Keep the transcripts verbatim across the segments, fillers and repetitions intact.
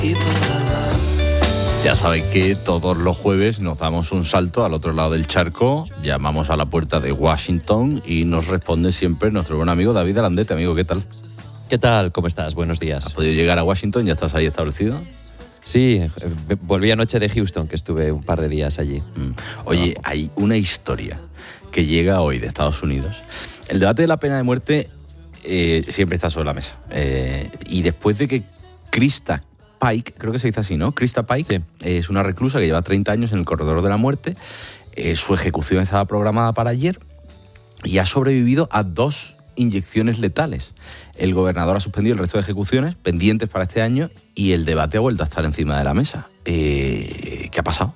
Ya sabéis que todos los jueves nos damos un salto al otro lado del charco, llamamos a la puerta de Washington y nos responde siempre nuestro buen amigo David Alandete. Amigo, ¿qué tal? ¿Qué tal? ¿Cómo estás? Buenos días. ¿Has podido llegar a Washington? ¿Ya estás ahí establecido? Sí, volví anoche de Houston, que estuve un par de días allí. Mm. Oye, hay una historia que llega hoy de Estados Unidos. El debate de la pena de muerte eh, siempre está sobre la mesa. Eh, y después de que Krista Pike, creo que se dice así, ¿no? Krista Pike, sí. eh, es una reclusa que lleva treinta años en el corredor de la muerte. Eh, su ejecución estaba programada para ayer y ha sobrevivido a dos inyecciones letales. El gobernador ha suspendido el resto de ejecuciones pendientes para este año y el debate ha vuelto a estar encima de la mesa. Eh, ¿Qué ha pasado?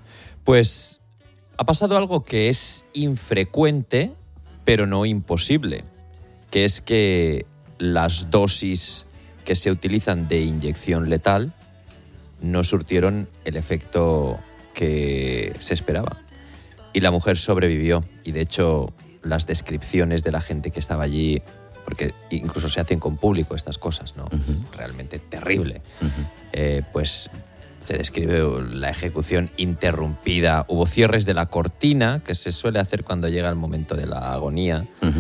Pues ha pasado algo que es infrecuente, pero no imposible, que es que las dosis que se utilizan de inyección letal no surtieron el efecto que se esperaba. Y la mujer sobrevivió. Y de hecho, las descripciones de la gente que estaba allí, porque incluso se hacen con público estas cosas, ¿no? Uh-huh. Realmente terrible. Uh-huh. Eh, pues se describe la ejecución interrumpida. Hubo cierres de la cortina, que se suele hacer cuando llega el momento de la agonía. Uh-huh.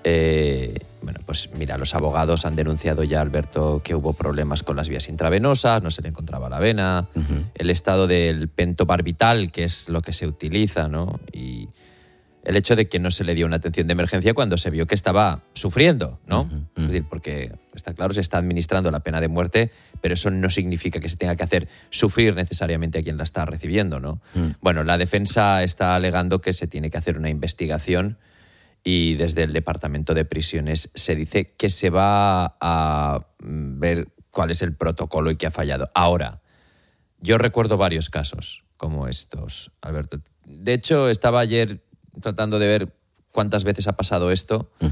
Eh, bueno, pues mira, los abogados han denunciado ya, Alberto, que hubo problemas con las vías intravenosas, no se le encontraba la vena, uh-huh. el estado del pentobarbital, que es lo que se utiliza, ¿no? Y el hecho de que no se le dio una atención de emergencia cuando se vio que estaba sufriendo, ¿no? Uh-huh, uh-huh. Es decir, porque está claro, se está administrando la pena de muerte, pero eso no significa que se tenga que hacer sufrir necesariamente a quien la está recibiendo, ¿no? Uh-huh. Bueno, la defensa está alegando que se tiene que hacer una investigación y desde el Departamento de Prisiones se dice que se va a ver cuál es el protocolo y qué ha fallado. Ahora, yo recuerdo varios casos como estos, Alberto. De hecho, estaba ayer tratando de ver cuántas veces ha pasado esto uh-huh.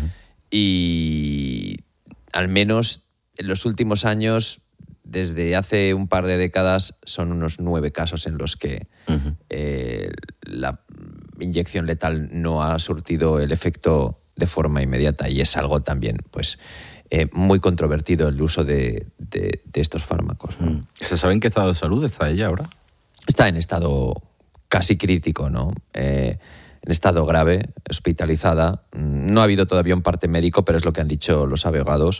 y al menos en los últimos años, desde hace un par de décadas, son unos nueve casos en los que uh-huh. eh, la inyección letal no ha surtido el efecto de forma inmediata y es algo también pues eh, muy controvertido el uso de, de, de estos fármacos, ¿no? Mm. ¿Se sabe en qué estado de salud está ella ahora? Está en estado casi crítico, ¿no? Eh, en estado grave, hospitalizada. No ha habido todavía un parte médico, pero es lo que han dicho los abogados.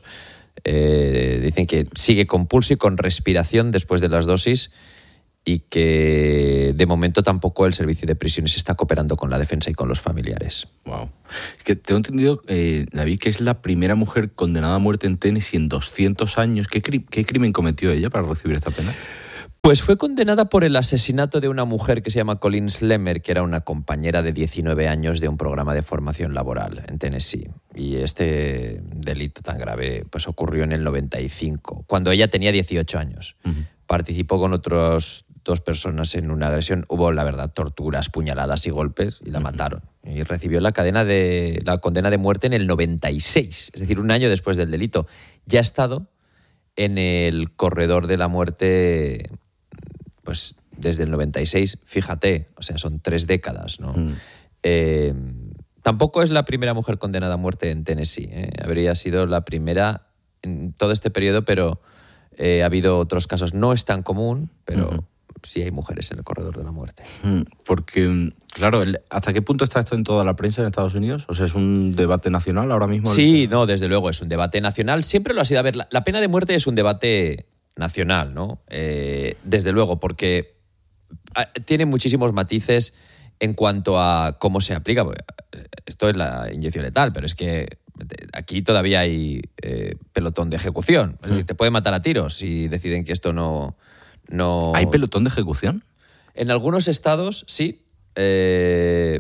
Eh, dicen que sigue con pulso y con respiración después de las dosis y que de momento tampoco el servicio de prisiones está cooperando con la defensa y con los familiares. Wow. Es que tengo entendido, eh, David, que es la primera mujer condenada a muerte en Tennessee en doscientos años. ¿Qué, cri- qué crimen cometió ella para recibir esta pena? Pues fue condenada por el asesinato de una mujer que se llama Colleen Slemmer, que era una compañera de diecinueve años de un programa de formación laboral en Tennessee. Y este delito tan grave pues ocurrió en el noventa y cinco, cuando ella tenía dieciocho años. Uh-huh. Participó con otros dos personas en una agresión. Hubo, la verdad, torturas, puñaladas y golpes y la uh-huh. mataron. Y recibió la, cadena de, la condena de muerte en el noventa y seis, es decir, un año después del delito. Ya ha estado en el corredor de la muerte pues desde el noventa y seis, fíjate, o sea, son tres décadas, ¿no? Mm. Eh, tampoco es la primera mujer condenada a muerte en Tennessee, ¿eh? Habría sido la primera en todo este periodo, pero eh, ha habido otros casos. No es tan común, pero uh-huh. sí hay mujeres en el corredor de la muerte. Mm, porque, claro, ¿hasta qué punto está esto en toda la prensa en Estados Unidos? O sea, ¿es un debate nacional ahora mismo? Sí, no, desde luego, es un debate nacional. Siempre lo ha sido. A ver, la, la pena de muerte es un debate nacional, ¿no? Eh, desde luego, porque tiene muchísimos matices en cuanto a cómo se aplica. Esto es la inyección letal, pero es que aquí todavía hay eh, pelotón de ejecución. Es decir, te pueden matar a tiros si deciden que esto no... no... ¿Hay pelotón de ejecución? En algunos estados, sí. Eh,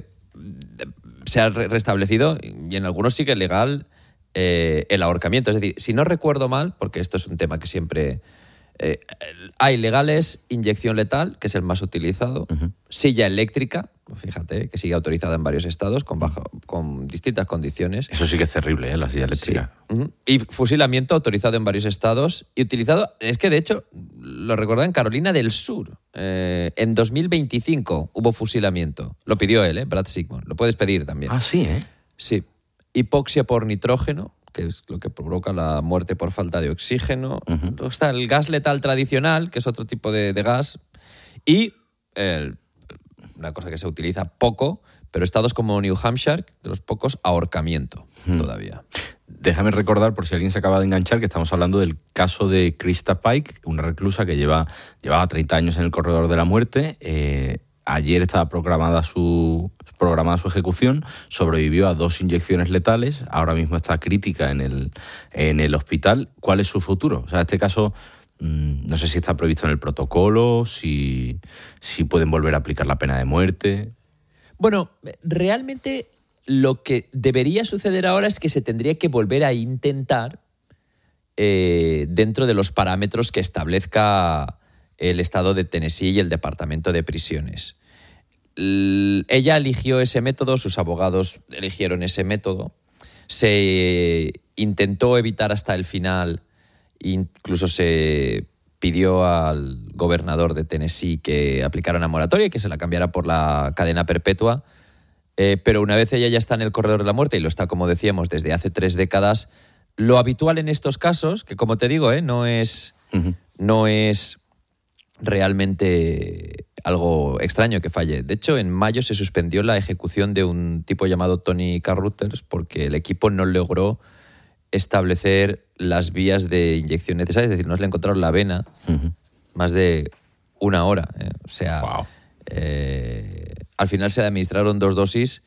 se ha restablecido y en algunos sigue legal eh, el ahorcamiento. Es decir, si no recuerdo mal, porque esto es un tema que siempre... Eh, hay legales, inyección letal, que es el más utilizado, uh-huh. silla eléctrica, fíjate, que sigue autorizada en varios estados con, bajo, con distintas condiciones. Eso sí que es terrible, ¿eh? La silla eléctrica. Sí. Uh-huh. Y fusilamiento autorizado en varios estados y utilizado, es que de hecho, lo recordaba en Carolina del Sur, eh, en dos mil veinticinco hubo fusilamiento. Lo pidió él, ¿eh? Brad Sigmund. Lo puedes pedir también. Ah, sí, ¿eh? Sí. Hipoxia por nitrógeno que es lo que provoca la muerte por falta de oxígeno. Uh-huh. Luego está el gas letal tradicional, que es otro tipo de, de gas. Y el, una cosa que se utiliza poco, pero estados como New Hampshire, de los pocos, ahorcamiento uh-huh. todavía. Déjame recordar, por si alguien se acaba de enganchar, que estamos hablando del caso de Krista Pike, una reclusa que lleva, llevaba treinta años en el corredor de la muerte. Eh, ayer estaba programada su, programada su ejecución, sobrevivió a dos inyecciones letales, ahora mismo está crítica en el, en el hospital. ¿Cuál es su futuro? O sea, este caso, mmm, no sé si está previsto en el protocolo, si, si pueden volver a aplicar la pena de muerte. Bueno, realmente lo que debería suceder ahora es que se tendría que volver a intentar eh, dentro de los parámetros que establezca el estado de Tennessee y el Departamento de Prisiones. L- ella eligió ese método, sus abogados eligieron ese método. Se intentó evitar hasta el final, incluso se pidió al gobernador de Tennessee que aplicara una moratoria y que se la cambiara por la cadena perpetua. Eh, pero una vez ella ya está en el corredor de la muerte, y lo está, como decíamos, desde hace tres décadas, lo habitual en estos casos, que como te digo, eh, no es, uh-huh. no es realmente algo extraño que falle. De hecho, en mayo se suspendió la ejecución de un tipo llamado Tony Carruthers porque el equipo no logró establecer las vías de inyección necesarias, es decir, no le encontraron la vena uh-huh. más de una hora. Eh. O sea, wow. eh, al final se le administraron dos dosis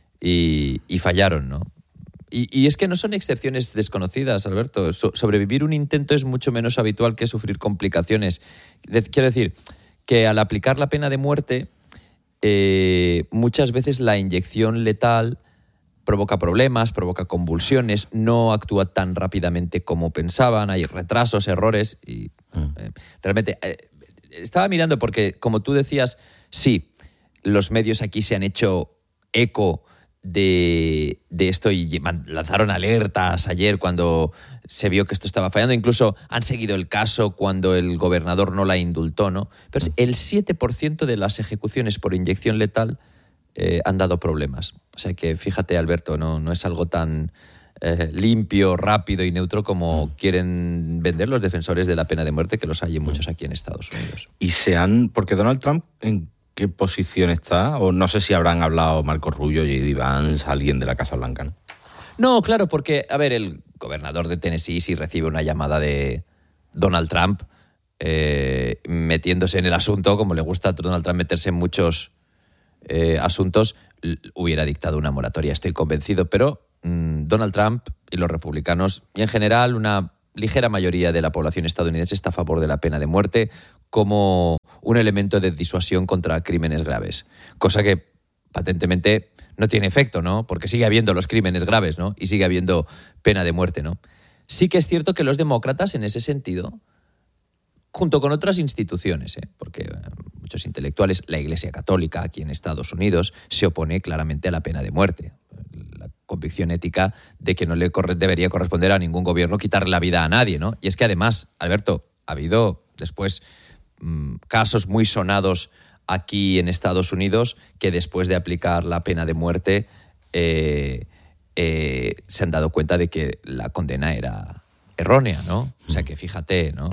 y, y fallaron, ¿no? Y, y es que no son excepciones desconocidas, Alberto. So, sobrevivir un intento es mucho menos habitual que sufrir complicaciones. De, quiero decir que al aplicar la pena de muerte, eh, muchas veces la inyección letal provoca problemas, provoca convulsiones, no actúa tan rápidamente como pensaban, hay retrasos, errores. Y eh, realmente eh, estaba mirando porque, como tú decías, sí, los medios aquí se han hecho eco de, de esto y lanzaron alertas ayer cuando se vio que esto estaba fallando. Incluso han seguido el caso cuando el gobernador no la indultó, ¿no? Pero el siete por ciento de las ejecuciones por inyección letal eh, han dado problemas. O sea que fíjate, Alberto, no, no es algo tan eh, limpio, rápido y neutro como quieren vender los defensores de la pena de muerte, que los hay muchos aquí en Estados Unidos. Y se han... Porque Donald Trump... En... ¿Qué posición está? O no sé si habrán hablado Marco Rubio, J D Vance, alguien de la Casa Blanca, ¿no? No, claro, porque, a ver, el gobernador de Tennessee sí recibe una llamada de Donald Trump eh, metiéndose en el asunto, como le gusta a Donald Trump meterse en muchos eh, asuntos, hubiera dictado una moratoria, estoy convencido. Pero mmm, Donald Trump y los republicanos, y en general una ligera mayoría de la población estadounidense, está a favor de la pena de muerte como un elemento de disuasión contra crímenes graves. Cosa que patentemente no tiene efecto, ¿no? Porque sigue habiendo los crímenes graves, ¿no? Y sigue habiendo pena de muerte, ¿no? Sí que es cierto que los demócratas, en ese sentido, junto con otras instituciones, ¿eh? Porque muchos intelectuales, la Iglesia Católica aquí en Estados Unidos, se opone claramente a la pena de muerte. La convicción ética de que no le corre- debería corresponder a ningún gobierno quitarle la vida a nadie, ¿no? Y es que además, Alberto, ha habido después mmm, casos muy sonados aquí en Estados Unidos que después de aplicar la pena de muerte eh, eh, se han dado cuenta de que la condena era errónea, ¿no? O sea que fíjate, ¿no?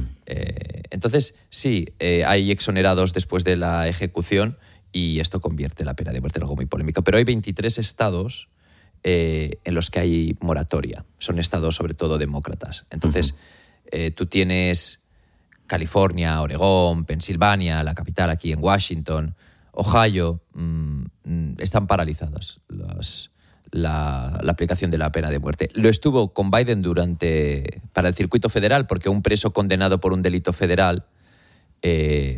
Eh, entonces, sí, eh, hay exonerados después de la ejecución y esto convierte la pena de muerte en algo muy polémico. Pero hay veintitrés estados eh, en los que hay moratoria. Son estados sobre todo demócratas. Entonces, eh, tú tienes California, Oregón, Pensilvania, la capital aquí en Washington, Ohio, mmm, están paralizadas las, la, la aplicación de la pena de muerte. Lo estuvo con Biden durante para el circuito federal, porque un preso condenado por un delito federal, eh,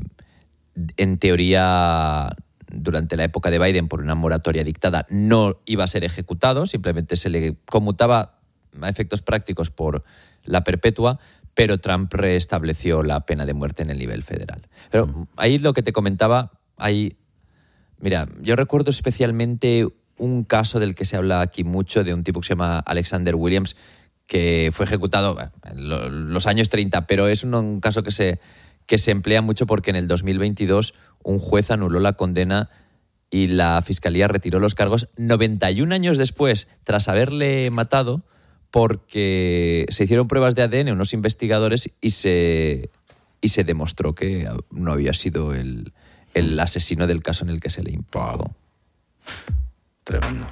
en teoría, durante la época de Biden, por una moratoria dictada, no iba a ser ejecutado, simplemente se le conmutaba a efectos prácticos por la perpetua, pero Trump restableció la pena de muerte en el nivel federal. Pero mm. ahí lo que te comentaba, hay, mira, yo recuerdo especialmente un caso del que se habla aquí mucho, de un tipo que se llama Alexander Williams, que fue ejecutado en los años treinta, pero es un, un caso que se, que se emplea mucho porque en el dos mil veintidós un juez anuló la condena y la fiscalía retiró los cargos noventa y un años después, tras haberle matado, porque se hicieron pruebas de A D N a unos investigadores y se, y se demostró que no había sido el, el asesino del caso en el que se le imputó. Tremendo.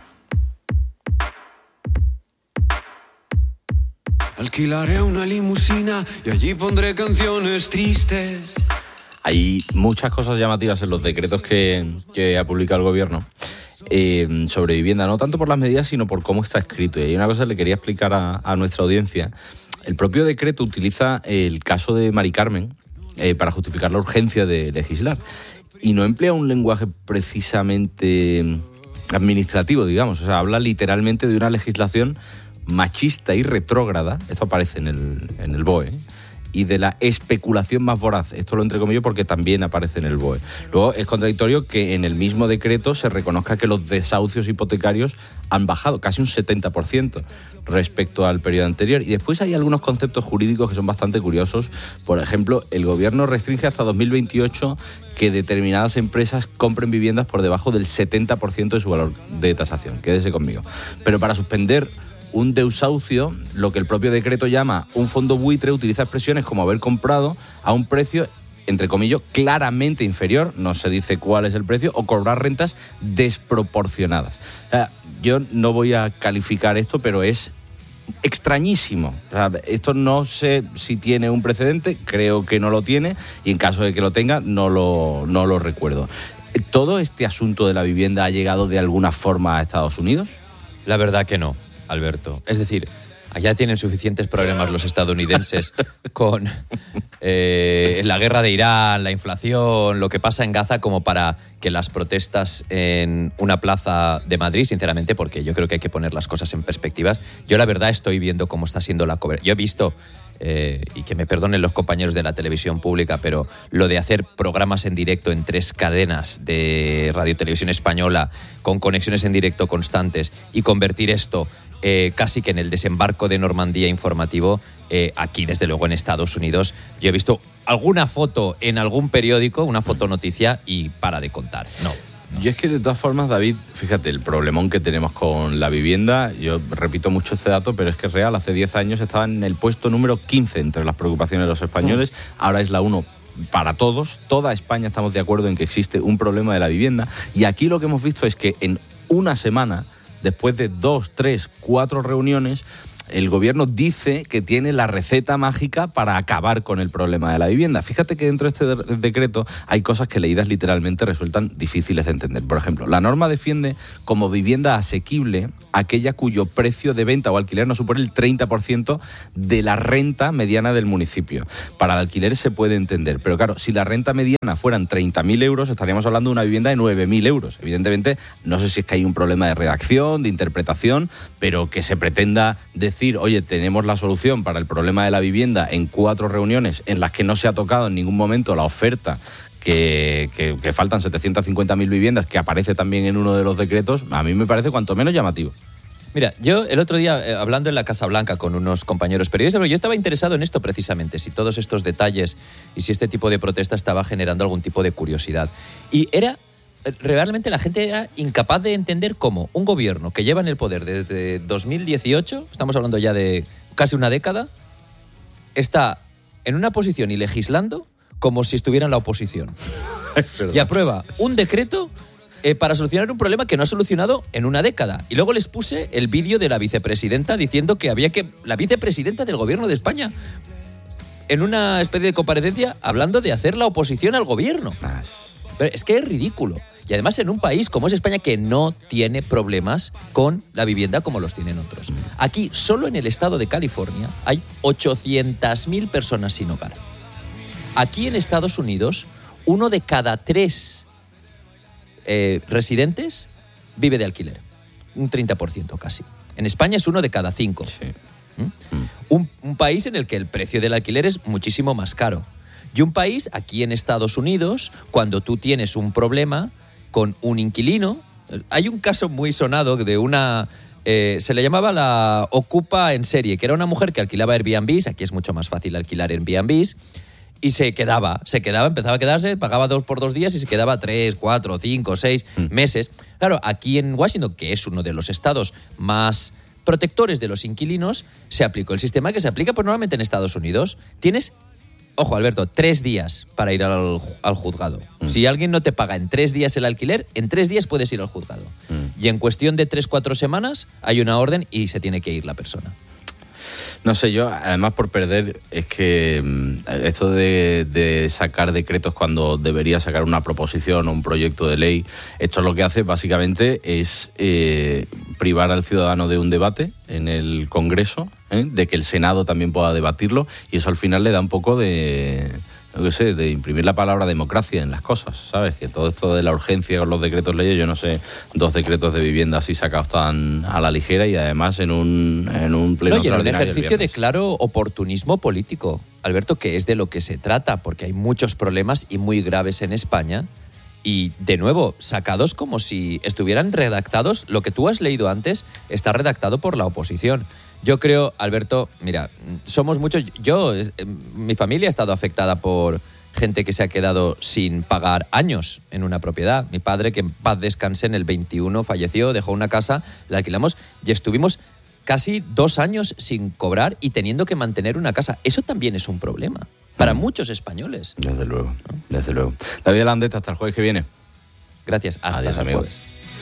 Alquilaré una limusina y allí pondré canciones tristes. Hay muchas cosas llamativas en los decretos que, que ha publicado el gobierno eh, sobre vivienda, no tanto por las medidas, sino por cómo está escrito. Y hay una cosa que le quería explicar a, a nuestra audiencia. El propio decreto utiliza el caso de Mari Carmen eh, para justificar la urgencia de legislar. Y no emplea un lenguaje precisamente administrativo, digamos. O sea, habla literalmente de una legislación machista y retrógrada, esto aparece en el, en el B O E, y de la especulación más voraz, esto lo entrecomillo porque también aparece en el B O E. Luego es contradictorio que en el mismo decreto se reconozca que los desahucios hipotecarios han bajado casi un setenta por ciento respecto al periodo anterior. Y después hay algunos conceptos jurídicos que son bastante curiosos. Por ejemplo, el gobierno restringe hasta dos mil veintiocho que determinadas empresas compren viviendas por debajo del setenta por ciento de su valor de tasación. Quédese conmigo. Pero para suspender un desahucio, lo que el propio decreto llama un fondo buitre, utiliza expresiones como haber comprado a un precio, entre comillas, claramente inferior, no se dice cuál es el precio, o cobrar rentas desproporcionadas. O sea, yo no voy a calificar esto, pero es extrañísimo. O sea, esto no sé si tiene un precedente, creo que no lo tiene, y en caso de que lo tenga, no lo, no lo recuerdo. ¿Todo este asunto de la vivienda ha llegado de alguna forma a Estados Unidos? La verdad que no, Alberto. Es decir, allá tienen suficientes problemas los estadounidenses con eh, la guerra de Irán, la inflación, lo que pasa en Gaza, como para que las protestas en una plaza de Madrid, sinceramente, porque yo creo que hay que poner las cosas en perspectivas. Yo la verdad estoy viendo cómo está siendo la cobertura. Yo he visto, eh, y que me perdonen los compañeros de la televisión pública, pero lo de hacer programas en directo en tres cadenas de Radio Televisión Española con conexiones en directo constantes y convertir esto Eh, casi que en el desembarco de Normandía informativo, eh, aquí desde luego en Estados Unidos, yo he visto alguna foto en algún periódico, una fotonoticia, y para de contar. No, no. Yo es que de todas formas, David, fíjate, el problemón que tenemos con la vivienda, yo repito mucho este dato, pero es que es real, hace diez años estaba en el puesto número quince entre las preocupaciones de los españoles, mm. ahora es la uno para todos, toda España estamos de acuerdo en que existe un problema de la vivienda, y aquí lo que hemos visto es que en una semana, después de dos, tres, cuatro reuniones, el gobierno dice que tiene la receta mágica para acabar con el problema de la vivienda. Fíjate que dentro de este de- decreto hay cosas que leídas literalmente resultan difíciles de entender. Por ejemplo, la norma defiende como vivienda asequible aquella cuyo precio de venta o alquiler no supone el treinta por ciento de la renta mediana del municipio. Para el alquiler se puede entender, pero claro, si la renta mediana fueran treinta mil euros, estaríamos hablando de una vivienda de nueve mil euros. Evidentemente, no sé si es que hay un problema de redacción, de interpretación, pero que se pretenda decir, oye, tenemos la solución para el problema de la vivienda en cuatro reuniones en las que no se ha tocado en ningún momento la oferta, que, que, que faltan setecientas cincuenta mil viviendas, que aparece también en uno de los decretos, a mí me parece cuanto menos llamativo. Mira, yo el otro día, eh, hablando en la Casa Blanca con unos compañeros periodistas, yo estaba interesado en esto precisamente, si todos estos detalles y si este tipo de protesta estaba generando algún tipo de curiosidad. Y era... realmente la gente era incapaz de entender cómo un gobierno que lleva en el poder desde dos mil dieciocho, estamos hablando ya de casi una década, está en una posición y legislando como si estuviera en la oposición. Y aprueba un decreto eh, para solucionar un problema que no ha solucionado en una década. Y luego les puse el vídeo de la vicepresidenta diciendo que había que... La vicepresidenta del gobierno de España, en una especie de comparecencia, hablando de hacer la oposición al gobierno. Pero es que es ridículo. Y además en un país como es España, que no tiene problemas con la vivienda como los tienen otros. Aquí, solo en el estado de California, hay ochocientas mil personas sin hogar. Aquí en Estados Unidos, uno de cada tres eh, residentes vive de alquiler. Un treinta por ciento casi. En España es uno de cada cinco. Sí. ¿Mm? Mm. Un, un país en el que el precio del alquiler es muchísimo más caro. Y un país, aquí en Estados Unidos, cuando tú tienes un problema con un inquilino, hay un caso muy sonado de una... Eh, se le llamaba la ocupa en serie, que era una mujer que alquilaba Airbnbs, aquí es mucho más fácil alquilar Airbnbs, y se quedaba, se quedaba, empezaba a quedarse, pagaba dos por dos días y se quedaba tres, cuatro, cinco, seis mm. meses. Claro, aquí en Washington, que es uno de los estados más protectores de los inquilinos, se aplicó el sistema que se aplica pues, normalmente en Estados Unidos. Tienes, ojo Alberto, tres días para ir al, al juzgado. Mm. Si alguien no te paga en tres días el alquiler, en tres días puedes ir al juzgado. Mm. Y en cuestión de tres, cuatro semanas hay una orden y se tiene que ir la persona. No sé, yo, además por perder, es que esto de, de sacar decretos cuando debería sacar una proposición o un proyecto de ley, esto lo que hace básicamente es eh, privar al ciudadano de un debate en el Congreso, ¿eh? de que el Senado también pueda debatirlo, y eso al final le da un poco de... no sé, de imprimir la palabra democracia en las cosas, ¿sabes? Que todo esto de la urgencia con los decretos leyes, yo no sé, dos decretos de vivienda así sacados tan a la ligera y además en un, en un pleno no, y en un extraordinario ejercicio de claro oportunismo político, Alberto, que es de lo que se trata, porque hay muchos problemas y muy graves en España y, de nuevo, sacados como si estuvieran redactados, lo que tú has leído antes está redactado por la oposición. Yo creo, Alberto, mira, somos muchos... Yo, mi familia ha estado afectada por gente que se ha quedado sin pagar años en una propiedad. Mi padre, que en paz descanse, en el veintiuno falleció, dejó una casa, la alquilamos y estuvimos casi dos años sin cobrar y teniendo que mantener una casa. Eso también es un problema para mm. muchos españoles. Desde luego, ¿no? Desde luego. David Landeta, hasta el jueves que viene. Gracias, hasta Adiós, el amigos. jueves.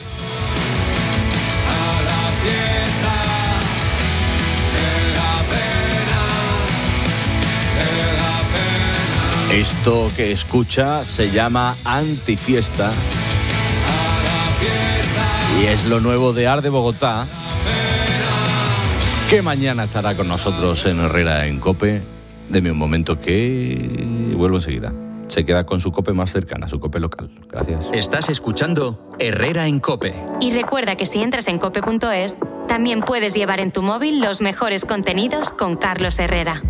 Esto que escucha se llama Antifiesta y es lo nuevo de Ar de Bogotá, que mañana estará con nosotros en Herrera en COPE. Deme un momento que vuelvo enseguida. Se queda con su COPE más cercana, su COPE local. Gracias. Estás escuchando Herrera en COPE. Y recuerda que si entras en cope punto es, también puedes llevar en tu móvil los mejores contenidos con Carlos Herrera.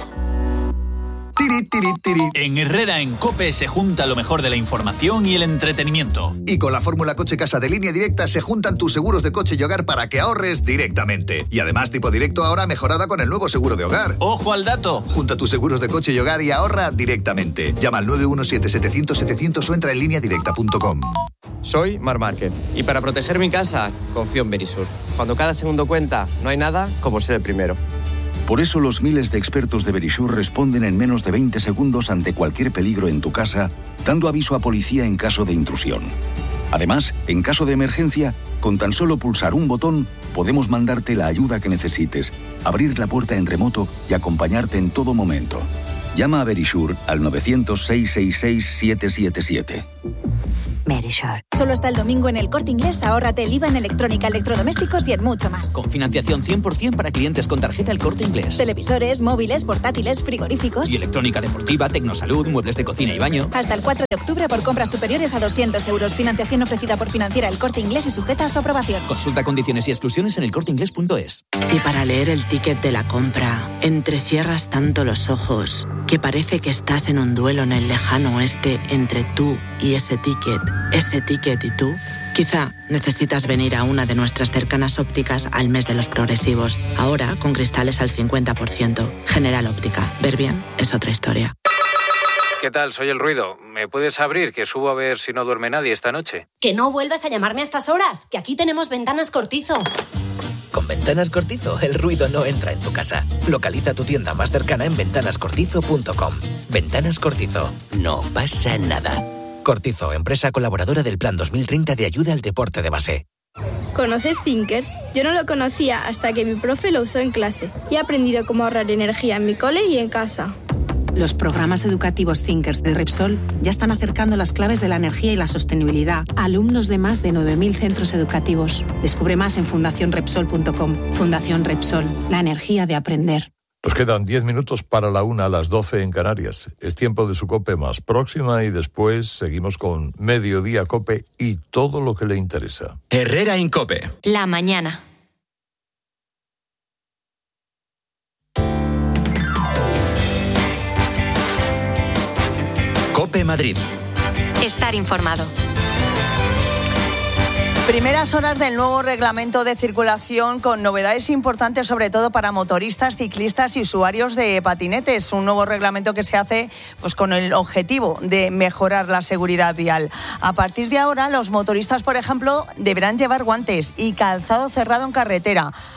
Tiri, tiri, tiri. En Herrera en COPE se junta lo mejor de la información y el entretenimiento. Y con la fórmula Coche Casa de Línea Directa se juntan tus seguros de coche y hogar para que ahorres directamente. Y además tipo directo ahora mejorada con el nuevo seguro de hogar. ¡Ojo al dato! Junta tus seguros de coche y hogar y ahorra directamente. Llama al nueve uno siete, setecientos, setecientos o entra en línea directa punto com. Soy Mar Márquez y para proteger mi casa confío en Verisur. Cuando cada segundo cuenta, no hay nada como ser el primero. Por eso los miles de expertos de Verisur responden en menos de veinte segundos ante cualquier peligro en tu casa, dando aviso a policía en caso de intrusión. Además, en caso de emergencia, con tan solo pulsar un botón, podemos mandarte la ayuda que necesites, abrir la puerta en remoto y acompañarte en todo momento. Llama a Verisur al nueve cero cero, seis seis seis, siete siete siete. Verisur. Solo hasta el domingo en El Corte Inglés, ahórrate el I V A en electrónica, electrodomésticos y en mucho más. Con financiación cien por ciento para clientes con tarjeta El Corte Inglés. Televisores, móviles, portátiles, frigoríficos. Y electrónica deportiva, tecnosalud, muebles de cocina y baño. Hasta el cuatro de octubre por compras superiores a doscientos euros. Financiación ofrecida por Financiera El Corte Inglés y sujeta a su aprobación. Consulta condiciones y exclusiones en el corte inglés punto es. Si para leer el ticket de la compra entrecierras tanto los ojos que parece que estás en un duelo en el lejano oeste entre tú y ese ticket, ese ticket y tú, quizá necesitas venir a una de nuestras cercanas ópticas al mes de los progresivos. Ahora con cristales al cincuenta por ciento. General Óptica. Ver bien es otra historia. ¿Qué tal? Soy El Ruido. ¿Me puedes abrir? Que subo a ver si no duerme nadie esta noche. Que no vuelvas a llamarme a estas horas, que aquí tenemos Ventanas Cortizo. Con Ventanas Cortizo, el ruido no entra en tu casa. Localiza tu tienda más cercana en ventanas cortizo punto com. Ventanas Cortizo. No pasa nada. Cortizo, empresa colaboradora del Plan dos mil treinta de ayuda al deporte de base. ¿Conoces Thinkers? Yo no lo conocía hasta que mi profe lo usó en clase y he aprendido cómo ahorrar energía en mi cole y en casa. Los programas educativos Thinkers de Repsol ya están acercando las claves de la energía y la sostenibilidad a alumnos de más de nueve mil centros educativos. Descubre más en fundación repsol punto com. Fundación Repsol, la energía de aprender. Nos quedan diez minutos para la una, a las doce en Canarias. Es tiempo de su COPE más próxima y después seguimos con Mediodía COPE y todo lo que le interesa. Herrera en COPE. La mañana. COPE Madrid. Estar informado. Primeras horas del nuevo reglamento de circulación con novedades importantes, sobre todo para motoristas, ciclistas y usuarios de patinetes. Un nuevo reglamento que se hace pues, con el objetivo de mejorar la seguridad vial. A partir de ahora, los motoristas, por ejemplo, deberán llevar guantes y calzado cerrado en carretera.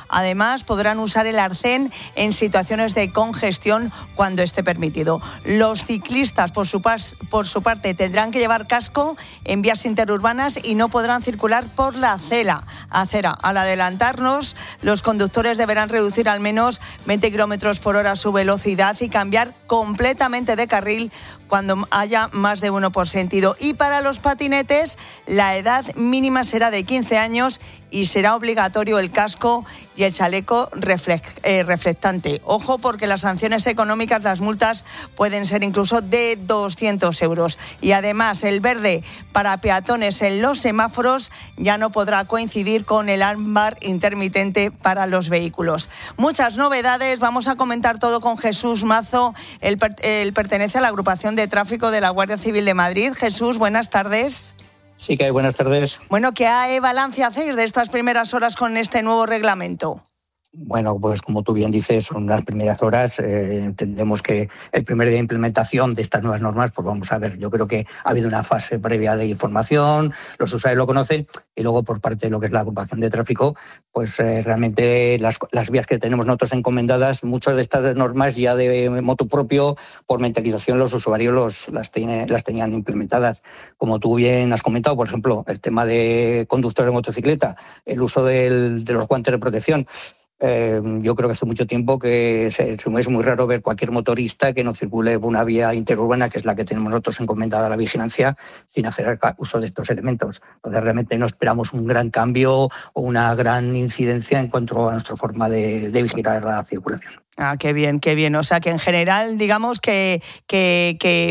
Además, podrán usar el arcén en situaciones de congestión cuando esté permitido. Los ciclistas, por su, pas, por su parte, tendrán que llevar casco en vías interurbanas y no podrán circular por la acera. acera. Al adelantarnos, los conductores deberán reducir al menos veinte kilómetros por hora su velocidad y cambiar completamente de carril cuando haya más de uno por sentido. Y para los patinetes, la edad mínima será de quince años y será obligatorio el casco y el chaleco reflec- eh, reflectante. Ojo, porque las sanciones económicas, las multas, pueden ser incluso de doscientos euros. Y además, el verde para peatones en los semáforos ya no podrá coincidir con el ámbar intermitente para los vehículos. Muchas novedades, vamos a comentar todo con Jesús Mazo. Él, per- él pertenece a la agrupación de tráfico de la Guardia Civil de Madrid. Jesús, buenas tardes. Sí, que hay, buenas tardes. Bueno, ¿qué balance hacéis de estas primeras horas con este nuevo reglamento? Bueno, pues como tú bien dices, son las primeras horas. Eh, entendemos que el primer día de implementación de estas nuevas normas, pues vamos a ver, yo creo que ha habido una fase previa de información, los usuarios lo conocen, y luego por parte de lo que es la agrupación de tráfico, pues eh, realmente las, las vías que tenemos nosotros encomendadas, muchas de estas normas ya de motu propio, por mentalización, los usuarios los, las, tiene, las tenían implementadas. Como tú bien has comentado, por ejemplo, el tema de conductores de motocicleta, el uso del, de los guantes de protección. Eh, yo creo que hace mucho tiempo que es, es muy raro ver cualquier motorista que no circule por una vía interurbana, que es la que tenemos nosotros encomendada a la vigilancia, sin hacer uso de estos elementos. Entonces realmente no esperamos un gran cambio o una gran incidencia en cuanto a nuestra forma de, de vigilar la circulación. Ah, qué bien, qué bien. O sea que en general, digamos que, que, que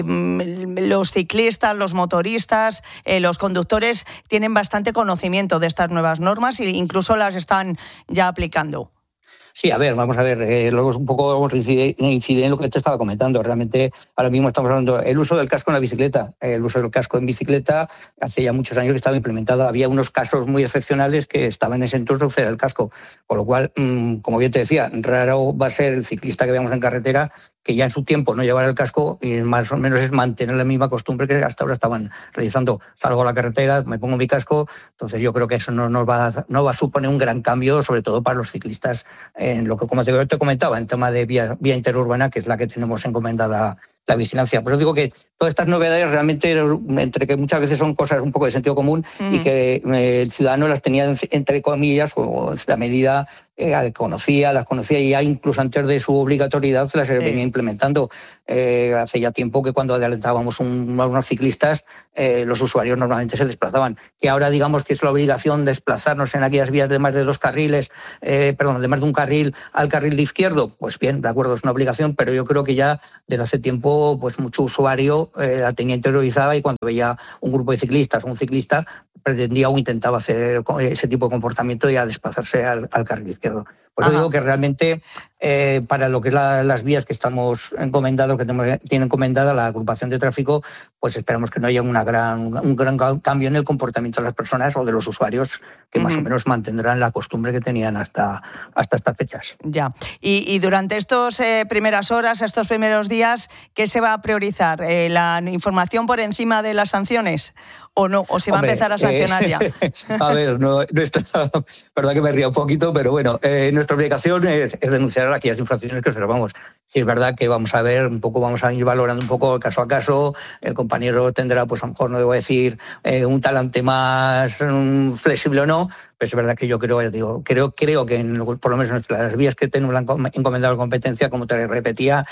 los ciclistas, los motoristas, eh, los conductores tienen bastante conocimiento de estas nuevas normas e incluso las están ya aplicando. Sí, a ver, vamos a ver, eh, luego es un poco incide, incide en lo que te estaba comentando. Realmente ahora mismo estamos hablando del uso del casco en la bicicleta. El uso del casco en bicicleta hace ya muchos años que estaba implementado. Había unos casos muy excepcionales que estaban exentos de usar el casco. Con lo cual, mmm, como bien te decía, raro va a ser el ciclista que veamos en carretera que ya en su tiempo no llevara el casco y más o menos es mantener la misma costumbre que hasta ahora estaban realizando. Salgo a la carretera, me pongo mi casco, entonces yo creo que eso no nos va a, no va a suponer un gran cambio, sobre todo para los ciclistas, en lo que como te, te comentaba, en tema de vía, vía interurbana, que es la que tenemos encomendada la vigilancia. Por eso digo que todas estas novedades realmente, entre que muchas veces son cosas un poco de sentido común uh-huh. y que eh, el ciudadano las tenía entre comillas o en cierta medida eh, conocía, las conocía y ya incluso antes de su obligatoriedad las sí. venía implementando. Eh, hace ya tiempo que cuando adelantábamos un, a unos ciclistas eh, los usuarios normalmente se desplazaban. Que ahora digamos que es la obligación de desplazarnos en aquellas vías de más de dos carriles, eh, perdón, de más de un carril al carril izquierdo, pues bien, de acuerdo, es una obligación, pero yo creo que ya desde hace tiempo pues mucho usuario eh, la tenía interiorizada y cuando veía un grupo de ciclistas o un ciclista pretendía o intentaba hacer ese tipo de comportamiento y a desplazarse al, al carril izquierdo. Por eso Ajá. digo que realmente eh, para lo que es la, las vías que estamos encomendados, que tenemos, tiene encomendada la agrupación de tráfico, pues esperamos que no haya una gran, un gran cambio en el comportamiento de las personas o de los usuarios que uh-huh. más o menos mantendrán la costumbre que tenían hasta, hasta estas fechas. Ya. Y, y durante estas eh, primeras horas, estos primeros días, ¿qué se va a priorizar? Eh, ¿La información por encima de las sanciones? ¿O no? ¿O se va Hombre, a empezar a sancionar eh, ya? A ver, no, no está, verdad que me ría un poquito, pero bueno, eh, nuestra obligación es, es denunciar aquellas infracciones que observamos. Si es verdad que vamos a ver un poco, vamos a ir valorando un poco caso a caso, el compañero tendrá, pues a lo mejor no debo decir, eh, un talante más um, flexible o no, pero es verdad que yo creo, digo, creo, creo que en, por lo menos en las vías que tenemos encomendado la competencia, como te repetía,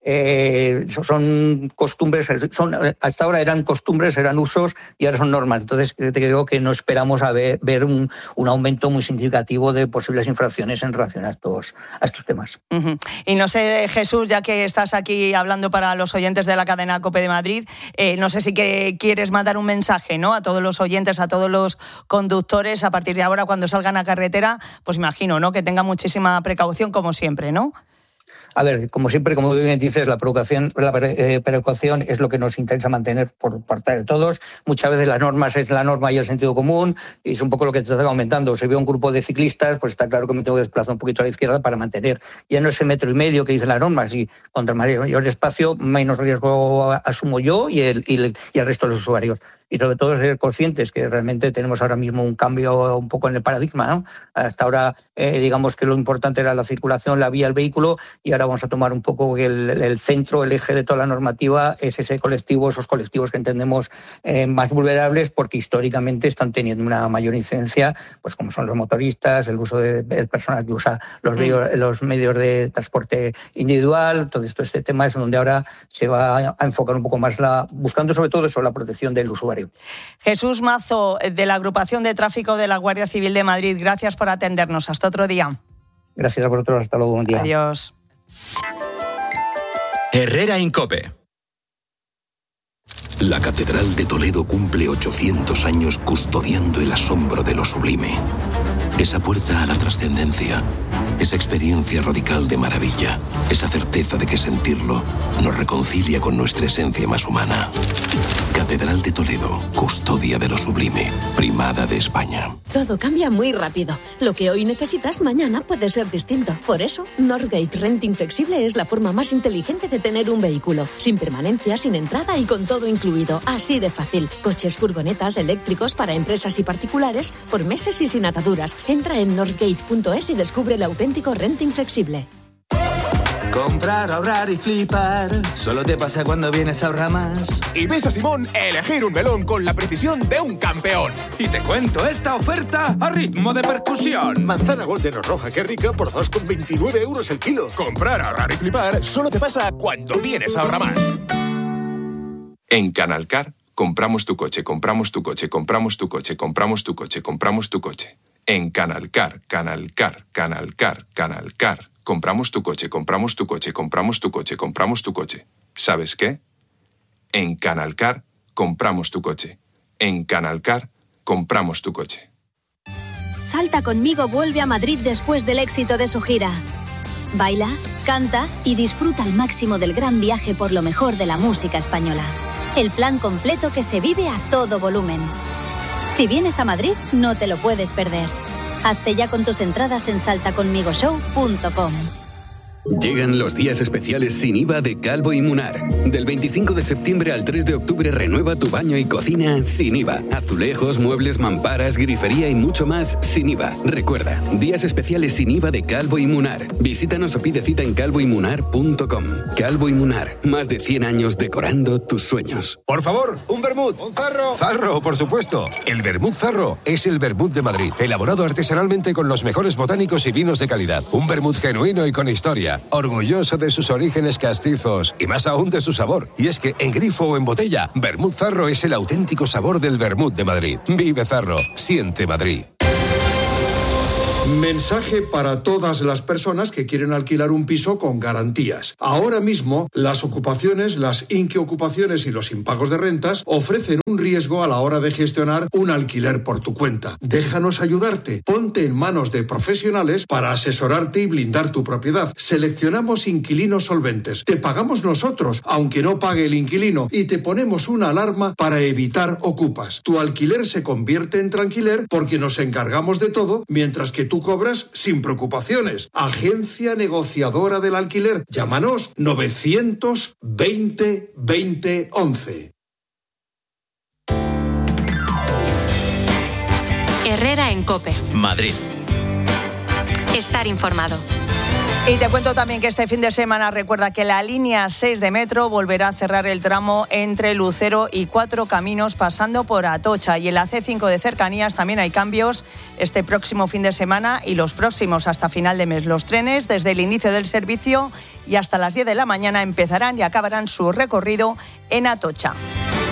Eh, son costumbres, son, hasta ahora eran costumbres, eran usos y ahora son normas. Entonces te digo que no esperamos a ver, ver un, un aumento muy significativo de posibles infracciones en relación a estos, a estos temas. Uh-huh. Y no sé, Jesús, ya que estás aquí hablando para los oyentes de la cadena COPE de Madrid, eh, no sé si que quieres mandar un mensaje, ¿no?, a todos los oyentes, a todos los conductores, a partir de ahora cuando salgan a carretera, pues imagino, ¿no?, que tengan muchísima precaución como siempre, ¿no? A ver, como siempre, como bien dices, la precaución, la precaución es lo que nos interesa mantener por parte de todos. Muchas veces las normas es la norma y el sentido común, y es un poco lo que te está comentando. Si veo un grupo de ciclistas, pues está claro que me tengo que desplazar un poquito a la izquierda para mantener ya no ese metro y medio que dice la norma, si contra mayor espacio, menos riesgo asumo yo y el, y el, y el resto de los usuarios. Y sobre todo ser conscientes que realmente tenemos ahora mismo un cambio un poco en el paradigma, ¿no? Hasta ahora, eh, digamos que lo importante era la circulación, la vía, el vehículo, y ahora vamos a tomar un poco el, el centro, el eje de toda la normativa, es ese colectivo, esos colectivos que entendemos eh, más vulnerables, porque históricamente están teniendo una mayor incidencia, pues como son los motoristas, el uso de, del personal que usa los, mm. medios, los medios de transporte individual. Todo esto, este tema es donde ahora se va a enfocar un poco más, la buscando sobre todo eso, la protección del usuario. Jesús Mazo, de la Agrupación de Tráfico de la Guardia Civil de Madrid, gracias por atendernos. Hasta otro día. Gracias a vosotros, hasta luego, buen día. Adiós. Herrera en COPE. La Catedral de Toledo cumple ochocientos años custodiando el asombro de lo sublime. Esa puerta a la trascendencia, esa experiencia radical de maravilla, esa certeza de que sentirlo nos reconcilia con nuestra esencia más humana. Catedral de Toledo, custodia de lo sublime, primada de España. Todo cambia muy rápido. Lo que hoy necesitas, mañana puede ser distinto. Por eso, Northgate Renting Flexible es la forma más inteligente de tener un vehículo. Sin permanencia, sin entrada y con todo incluido. Así de fácil. Coches, furgonetas, eléctricos para empresas y particulares por meses y sin ataduras. Entra en northgate punto es y descubre el auténtico renting flexible. Comprar, ahorrar y flipar solo te pasa cuando vienes a Ahorramás. Y ves a Simón elegir un melón con la precisión de un campeón. Y te cuento esta oferta a ritmo de percusión. Manzana Golden o roja, qué rica, por dos con veintinueve euros el kilo. Comprar, ahorrar y flipar solo te pasa cuando vienes a Ahorramás. En Canalcar, compramos tu coche, compramos tu coche, compramos tu coche, compramos tu coche, compramos tu coche. En Canalcar, Canalcar, Canalcar, Canalcar. Compramos tu coche, compramos tu coche, compramos tu coche, compramos tu coche. ¿Sabes qué? En Canalcar, compramos tu coche. En Canalcar, compramos tu coche. Salta conmigo vuelve a Madrid después del éxito de su gira. Baila, canta y disfruta al máximo del gran viaje por lo mejor de la música española. El plan completo que se vive a todo volumen. Si vienes a Madrid, no te lo puedes perder. Hazte ya con tus entradas en salta conmigo show punto com. Llegan los días especiales sin I V A de Calvo y Munar. Del veinticinco de septiembre al tres de octubre renueva tu baño y cocina sin I V A. Azulejos, muebles, mamparas, grifería y mucho más sin I V A. Recuerda, días especiales sin I V A de Calvo y Munar. Visítanos o pide cita en calvo y munar punto com. Calvo y Munar, más de cien años decorando tus sueños. Por favor, un vermut. Un zarro. Zarro, por supuesto. El vermut Zarro es el vermut de Madrid, elaborado artesanalmente con los mejores botánicos y vinos de calidad. Un vermut genuino y con historia. Orgulloso de sus orígenes castizos y más aún de su sabor. Y es que en grifo o en botella, Vermut Zarro es el auténtico sabor del vermut de Madrid. Vive Zarro, siente Madrid. Mensaje para todas las personas que quieren alquilar un piso con garantías. Ahora mismo, las ocupaciones, las inquiocupaciones y los impagos de rentas ofrecen un riesgo a la hora de gestionar un alquiler por tu cuenta. Déjanos ayudarte. Ponte en manos de profesionales para asesorarte y blindar tu propiedad. Seleccionamos inquilinos solventes. Te pagamos nosotros, aunque no pague el inquilino, y te ponemos una alarma para evitar ocupas. Tu alquiler se convierte en tranquiler porque nos encargamos de todo, mientras que tú cobras sin preocupaciones. Agencia negociadora del alquiler. Llámanos novecientos veinte veinte once. Herrera en COPE. Madrid. Estar informado. Y te cuento también que este fin de semana recuerda que la línea seis de metro volverá a cerrar el tramo entre Lucero y Cuatro Caminos pasando por Atocha. Y en la ce cinco de cercanías también hay cambios este próximo fin de semana y los próximos hasta final de mes. Los trenes desde el inicio del servicio y hasta las diez de la mañana empezarán y acabarán su recorrido en Atocha.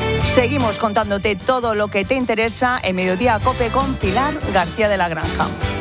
Seguimos contándote todo lo que te interesa en Mediodía COPE con Pilar García de la Granja.